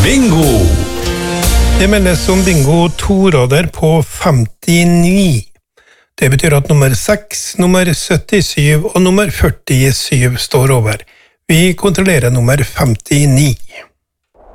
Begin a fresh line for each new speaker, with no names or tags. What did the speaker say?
Bingo!
Det meldes om bingo 2-rader på 59. Det betyr at nummer 6, nummer 77 og nummer 47 står over. Vi kontrollerer nummer 59.